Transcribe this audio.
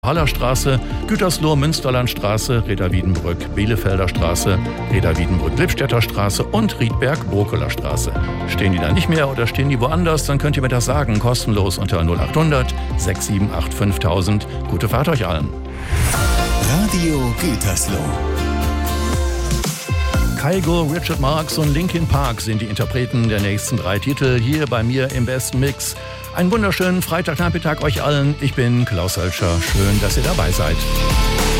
Hallerstraße, Gütersloh, Münsterlandstraße, Reda-Wiedenbrück, Bielefelder Straße, Reda-Wiedenbrück-Lippstädter Straße und Riedberg-Brokeler Straße. Stehen die da nicht mehr oder stehen die woanders, dann könnt ihr mir das sagen, kostenlos unter 0800 678 5000. Gute Fahrt euch allen. Radio Gütersloh. Kygo, Richard Marx und Linkin Park sind die Interpreten der nächsten 3 Titel hier bei mir im besten Mix. Einen wunderschönen Freitagnachmittag euch allen. Ich bin Klaus Hölscher. Schön, dass ihr dabei seid.